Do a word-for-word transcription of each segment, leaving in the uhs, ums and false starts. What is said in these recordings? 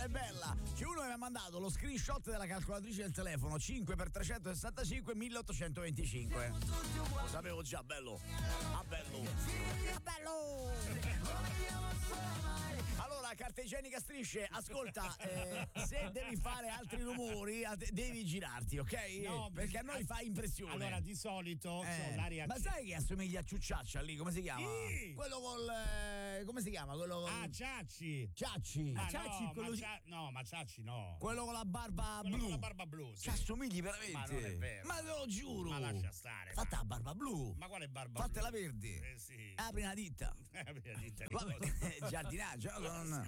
è bella. C'è uno che mi ha mandato lo screenshot della calcolatrice del telefono, cinque per trecentosessantacinque milleottocentoventicinque. Lo sapevo già, bello. Ah, bello. Ah, bello. Allora, carta igienica Strisce, ascolta, eh, se devi fare altri rumori devi girarti, ok? No, perché a noi fa impressione. Allora, di solito eh, c'ho l'aria. Ma sai che assomiglia a Ciucciaccia lì? Come si chiama? Sì. Quello col. Eh, come si chiama? Quello col... Ah, Ciacci. Ciacci. Ah, Ciacci, no, quello ma di... Cia... no, ma Ciacci no. Quello con la barba quello blu. con la barba blu. Sì. Ci assomigli veramente. Ma non è vero. Ma te lo giuro. Ma lascia stare. Fatta la barba blu. Ma quale barba Fatela blu? verde. Eh sì. Apri una ditta. Apri una ditta. Vabbè, giardinaggio. Non...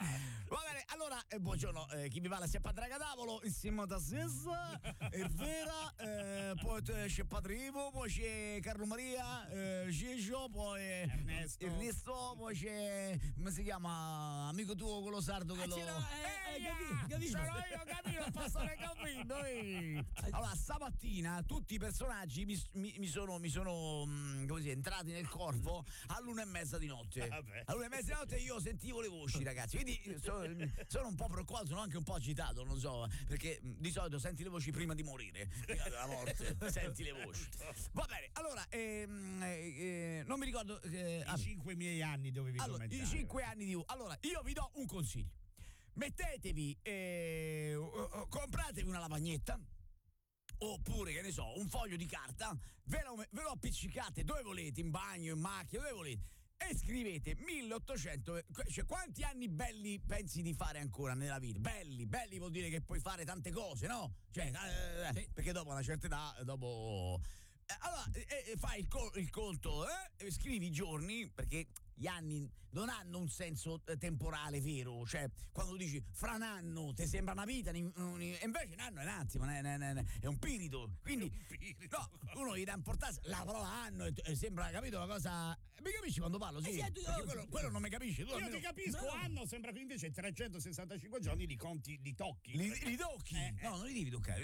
Va bene, allora, eh, buongiorno, eh, chi vi parla sia Padre Cadavolo, insieme a stessa, è vera, eh, poi c'è Padre Ivo, poi c'è Carlo Maria, eh, Ciccio, poi Ernesto. Ernesto, poi c'è, come si chiama, amico tuo, quello sardo, quello... Ah, eh, eh, capito, capito. sono io, capito, pastore capito, eh. Allora, stamattina tutti i personaggi mi, mi, mi sono, mi sono mh, come si dice, entrati nel corpo all'una e mezza di notte. Vabbè. All'una e mezza di notte io sentivo le voci, ragazzi, quindi sono, sono un po' preoccupato, sono anche un po' agitato, non so, perché mh, di solito senti le voci prima di morire, prima della morte, senti le voci. Va bene, allora, ehm, eh, non mi ricordo... Eh, I cinque miei anni dovevi allora, commentare. i cinque anni di... Allora, io vi do un consiglio. Mettetevi, eh, compratevi una lavagnetta, oppure, che ne so, un foglio di carta, ve lo, ve lo appiccicate dove volete, in bagno, in macchina, dove volete, e scrivete milleottocento, cioè quanti anni belli pensi di fare ancora nella vita? Belli, belli vuol dire che puoi fare tante cose, no? Cioè, eh, sì. Perché dopo una certa età, dopo... Eh, allora, eh, fai il, col- il conto, eh? Scrivi i giorni, perché gli anni non hanno un senso eh, temporale vero, cioè quando dici fra un anno ti sembra una vita, e invece un anno è un attimo, è, è, è, è un pirito, quindi un pirito. No, uno gli dà importanza, la parola anno e, e sembra, capito, una cosa, mi capisci quando parlo? Sì, eh, sì, quello, quello non mi capisci tu, io almeno... ti capisco, no. Anno sembra che invece trecentosessantacinque giorni li conti, li tocchi. Li, li tocchi? Eh, no, non li devi toccare.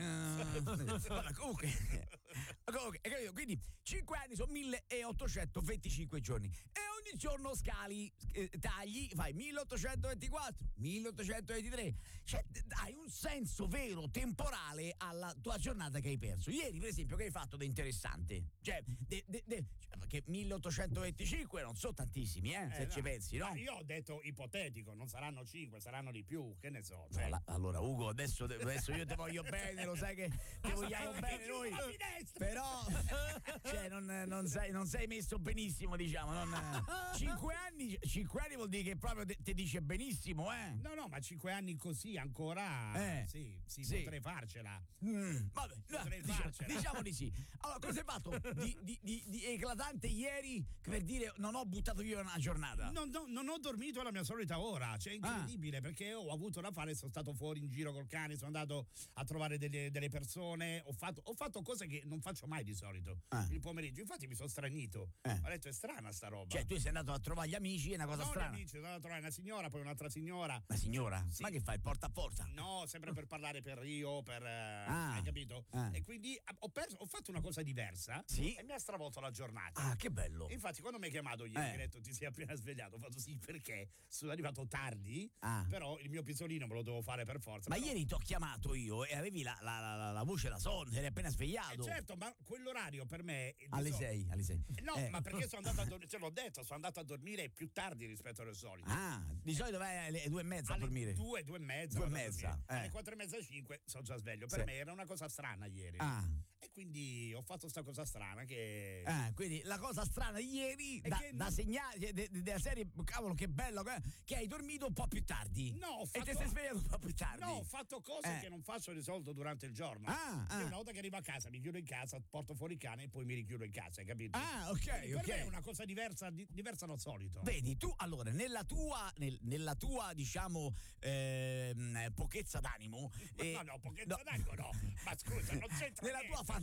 Vabbè, comunque, comunque, hai capito? Quindi cinque anni sono milleottocentoventicinque giorni e ogni giorno scali, eh, tagli, fai milleottocentoventiquattro, milleottocentoventitré, cioè dai un senso vero temporale alla tua giornata che hai perso. Ieri, per esempio, che hai fatto di interessante? Cioè, de, de, de, cioè perché milleottocentoventicinque non sono tantissimi, eh, eh se no, ci pensi, no? Io ho detto ipotetico, non saranno cinque, saranno di più, che ne so. Cioè. No, la, allora, Ugo, adesso, adesso io ti voglio bene, lo sai che ti vogliamo bene noi. Però, cioè, non, non, sei, non sei messo benissimo, diciamo. Non, cinque anni, cinque anni vuol dire che proprio ti dice benissimo, eh? No, no, ma cinque anni così ancora, eh, sì, sì, sì, potrei farcela. Mm, vabbè, potrei no, farcela. Diciamo, diciamo di sì. Allora, cosa hai fatto di, di, di, di eclatante ieri per dire non ho buttato via una giornata? Non, no, non ho dormito alla mia solita ora, cioè è incredibile, ah. perché ho avuto da fare, sono stato fuori in giro col cane, sono andato a trovare delle, delle persone, ho fatto, ho fatto cose che non faccio mai di solito ah. il pomeriggio, infatti mi sono stranito, eh. ho detto è strana sta roba. Cioè tu sei andato a trovare gli amici, è una cosa no, strana. No, amici, sono andato a trovare una signora, poi un'altra signora. Una signora? Sì. Ma che fai, porta a porta? No, sempre per parlare per Rio, per ah. hai capito? Ah. E quindi ho, perso, ho fatto una cosa diversa sì? e mi ha stravolto la giornata. Ah, che bello. E infatti quando mi hai chiamato ieri, eh. mi hai detto ti sei appena svegliato, ho fatto sì perché sono arrivato tardi, ah. però il mio pisolino me lo devo fare per forza. Ma però... ieri ti ho chiamato io e avevi la, la, la, la voce da sonno, eri appena svegliato. Eh certo, ma quell'orario per me alle so... sei, alle sei. No, eh. ma perché sono andato a dormire, ce l'ho detto, sono andato a dormire più tardi rispetto al solito. Ah, di solito vai alle due e mezza alle a dormire. Due, due e mezza. Due e mezza. Eh. Alle quattro e mezza, cinque sono già sveglio. Per sì. me era una cosa strana ieri. Ah. E quindi ho fatto sta cosa strana che. Ah, quindi la cosa strana ieri da, che... da segnale de, de, della serie, cavolo, che bello, che hai dormito un po' più tardi. No, ho fatto... E ti sei svegliato un po' più tardi. No, ho fatto cose eh. che non faccio di solito durante il giorno. Ah, ah. Io una volta che arrivo a casa, mi chiudo in casa, porto fuori il cane e poi mi richiudo in casa, hai capito? Ah, ok, quindi per ok. me è una cosa diversa, di, diversa dal solito. Vedi, tu allora, nella tua, nel, nella tua diciamo, ehm, pochezza d'animo. Eh, no, no, pochezza no. d'animo no. Ma scusa, non c'entra nella niente. tua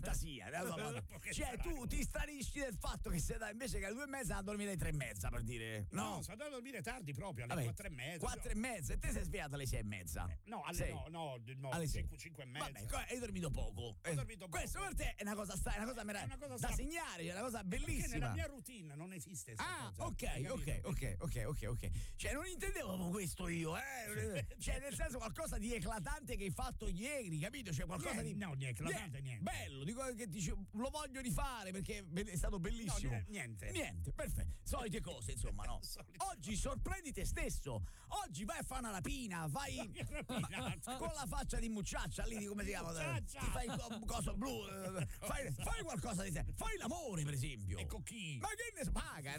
fantasia. Cioè, tu ti stranisci del fatto che se dai invece che alle due e mezza a dormire alle tre e mezza, per dire. No, no sono andato a dormire tardi proprio, alle quattro e mezza. Quattro e mezza, e te sei svegliato alle sei e mezza? Eh, no, alle sei. no, no, no alle cinque, cinque e mezza. Vabbè, hai dormito poco. Ho dormito poco. Questo per te è una cosa sta, è una cosa, mera- una cosa da sta... segnare, è una cosa bellissima. Perché nella mia routine non esiste. Ah, cosa, ok, ok, ok, ok, ok, ok. Cioè, non intendevo questo io, eh. Cioè, nel senso, qualcosa di eclatante che hai fatto ieri, capito? Cioè, qualcosa niente, di. No, niente, eclatante, niente. Bello, dico che dice, lo voglio rifare perché è stato bellissimo. No, niente. Niente, perfetto. Solite cose, insomma, no? Oggi sorprendi te stesso. Oggi vai a fare una rapina, vai ma, con la faccia di mucciaccia lì, come si chiama? Ti fai un coso blu, fai, fai qualcosa di te. Fai l'amore, per esempio. E con chi? Ma che ne so, paga,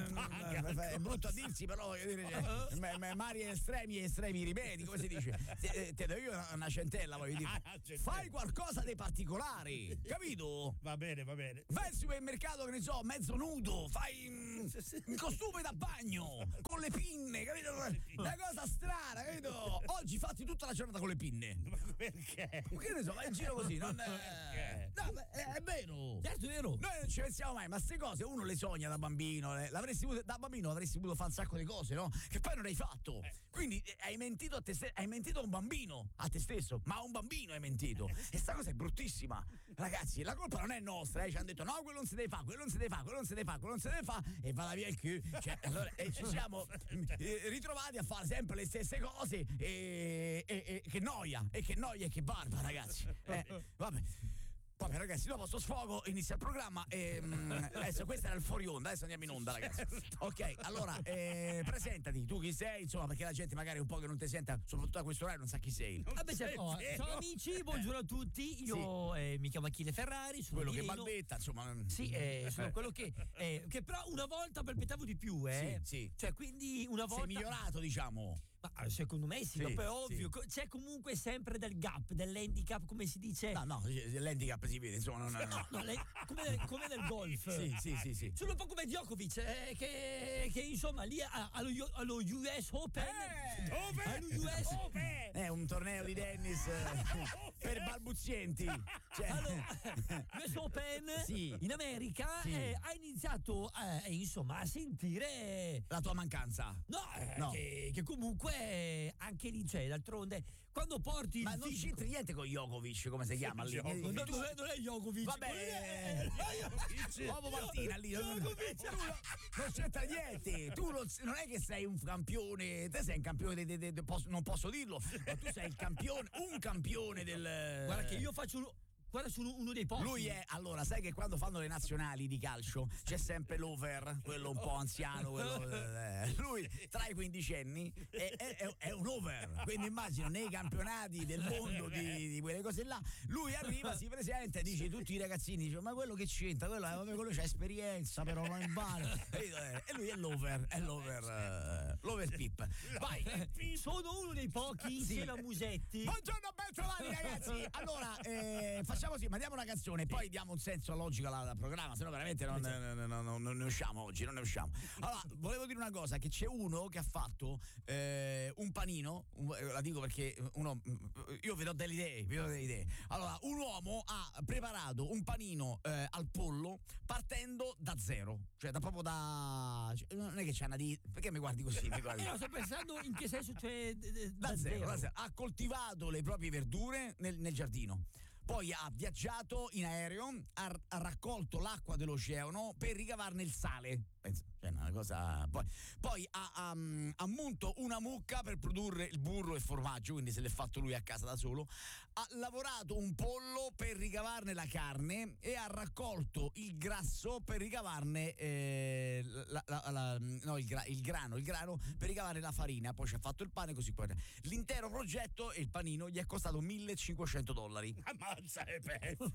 paga. È brutto a dirsi, però voglio dire, cioè, mari estremi e estremi rimedi, come si dice? Te, te do io una, una centella, voglio dire. Fai qualcosa di particolare, capito? Va bene, va bene. Vai al supermercato, che ne so, mezzo nudo, fai un costume da bagno, con le pinne, capito? Una cosa strana, capito? Oggi fatti tutta la giornata con le pinne. Ma perché? Che ne so, vai in giro così, non è... No, è, è vero. Certo, è vero. Noi non ci pensiamo mai, ma queste cose uno le sogna da bambino, le, l'avresti voluto, da bambino avresti voluto fare un sacco di cose, no? Che poi non hai fatto. Eh. Quindi eh, hai mentito a te stesso, hai mentito a un bambino, a te stesso, ma a un bambino hai mentito. E sta cosa è bruttissima. Ragazzi, la colpa non è nostra, eh. Ci hanno detto no, quello non si deve fare, quello non si deve fare, quello non si deve fare, quello non si deve fare, e vada via il culo. Cioè, allora eh, ci siamo eh, ritrovati a fare sempre le stesse cose e, e, e che noia, e che noia e che barba, ragazzi. Eh, vabbè. Vabbè ragazzi, dopo sto sfogo inizia il programma e mh, adesso questo era il fuori onda, adesso andiamo in onda, ragazzi. Ok, allora eh, presentati, tu chi sei, insomma, perché la gente magari un po' che non ti senta, soprattutto a questo orario, non sa chi sei. Vabbè, certo. Oh, ciao amici, buongiorno a tutti. Io sì. eh, mi chiamo Achille Ferrari, sono quello Tireno. che balbetta, insomma. Sì, eh, sono quello che eh, che però una volta balbettavo di più, eh. Sì, sì. Cioè, quindi una volta sei migliorato, diciamo. Ma secondo me sì, sì, però ovvio, sì. C'è comunque sempre del gap, dell'handicap, come si dice? No, no, l'handicap si vede, insomma, non, no, no, no le, come, come nel golf. Sì, sì, sì, sì. Sono un po' come Djokovic, eh, che, che insomma lì allo, allo U S Open. Eh, allo U S Open. È un torneo di tennis eh, per balbuzienti. Cioè. Allora, U S Open sì. in America sì. eh, ha iniziato eh, insomma a sentire la tua mancanza. No, eh, no. Che, che comunque anche lì c'è, d'altronde quando porti ma il non fisico... c'entra niente con Jokovic, come si chiama lì? Non, non, è, non è Jokovic. Vabbè, uomo Martina lì. Non, non c'entra niente. Tu non, non è che sei un campione, te sei un campione, de, de, de, de, posso, non posso dirlo, ma tu sei il campione, un campione del... Guarda che io faccio... Guarda, sono uno dei pochi. Lui è, allora, sai che quando fanno le nazionali di calcio c'è sempre l'over, quello un po' anziano, quello, eh, lui tra i quindicenni è, è, è un over, quindi immagino nei campionati del mondo di, di quelle cose là, lui arriva, si presenta e dice tutti i ragazzini, dice, ma quello che c'entra, quello, quello c'ha esperienza, però non vale. E lui è l'over, è l'over, uh, l'over pip. Vai. Sono uno dei pochi insieme a Musetti. Buongiorno, ben trovati ragazzi. Allora, eh, facciamo così, mandiamo una canzone, poi diamo un senso logico al programma, sennò veramente non, non, non, non ne usciamo oggi, non ne usciamo. Allora, volevo dire una cosa, che c'è uno che ha fatto eh, un panino, un, la dico perché uno, io vi do delle idee, vi do delle idee. Allora, un uomo ha preparato un panino eh, al pollo partendo da zero, cioè da proprio da... Cioè, non è che c'è una di... Perché mi guardi così? Mi guardi? Io sto pensando in che senso, cioè... Da, da, zero, zero. da zero. Ha coltivato le proprie verdure nel, nel giardino. Poi ha viaggiato in aereo, ha, ha raccolto l'acqua dell'oceano per ricavarne il sale. Pensa, cioè una cosa. Poi, poi ha, ha, ha munto una mucca per produrre il burro e il formaggio, quindi se l'è fatto lui a casa da solo. Ha lavorato un pollo per ricavarne la carne e ha raccolto il grasso per ricavarne eh, la, la, la, no, il, gra, il grano, il grano per ricavarne la farina. Poi ci ha fatto il pane, così poi. L'intero progetto e il panino gli è costato millecinquecento dollari. Ammazza e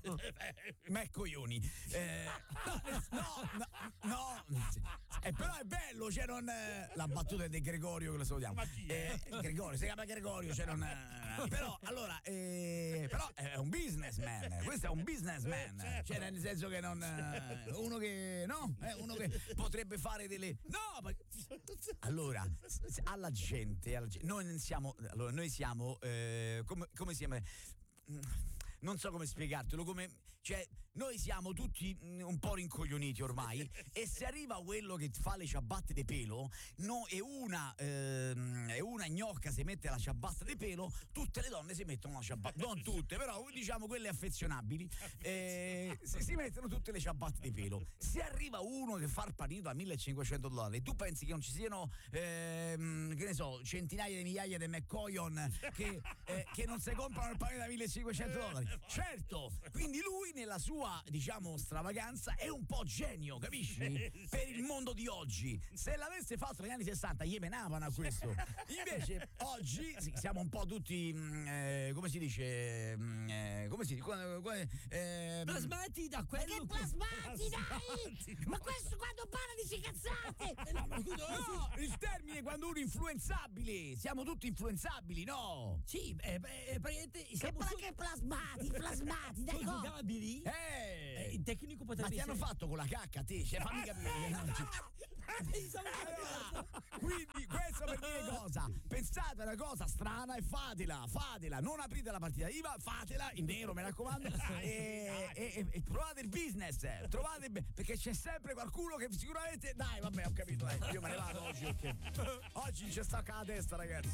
me coglioni. Eh, no, no, no. Eh, però è bello, cioè non. Eh, la battuta è di Gregorio, che lo salutiamo. Ma chi è? Eh, Gregorio, si chiama Gregorio, cioè non. Eh, però, allora, eh, però è un businessman. Questo è un businessman. Certo. Cioè, nel senso che non. Eh, uno che. No? È uno che potrebbe fare delle. No! Ma, allora, alla gente, alla gente. Noi siamo. Allora, noi siamo. Eh, come, come siamo. Non so come spiegartelo, come cioè noi siamo tutti un po' rincoglioniti ormai e se arriva quello che fa le ciabatte di pelo no, e una ehm, e una gnocca si mette la ciabatta di pelo, tutte le donne si mettono la ciabatta, non tutte però diciamo quelle affezionabili eh, si, si mettono tutte le ciabatte di pelo. Se arriva uno che fa il panino da millecinquecento dollari, tu pensi che non ci siano ehm, che ne so, centinaia di migliaia di McCoyon che, eh, che non si comprano il panino da millecinquecento dollari? Certo, quindi lui nella sua diciamo stravaganza è un po' genio, capisci? Per il mondo di oggi. Se l'avesse fatto negli anni sessanta gli menavano a questo. Invece oggi sì, siamo un po' tutti mh, eh, come si dice mh, eh, come si dice eh, plasmati da quello. Ma che plasmati, dai! Ma questo quando parla dice cazzate! No, ma no, il termine quando uno è influenzabile. Siamo tutti influenzabili, no? Sì, eh, beh, praticamente Che, siamo pla- su- che plasmati, plasmati, dai! co- congiugabili. Eh, Eh, il tecnico ma potrebbe ti hanno essere- fatto con la cacca te, cioè fammi capire. Allora, quindi questo per dire cosa? Pensate a una cosa strana e fatela, fatela, non aprite la partita I V A, fatela in nero, mi raccomando, e, e, e, e provate il business, trovate perché c'è sempre qualcuno che sicuramente, dai vabbè ho capito, dai, io me ne vado oggi perché oggi ci sta la testa ragazzi.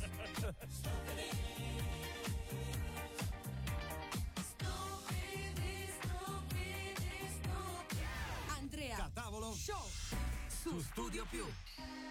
Andrea Da tavolo Show su Studio Più.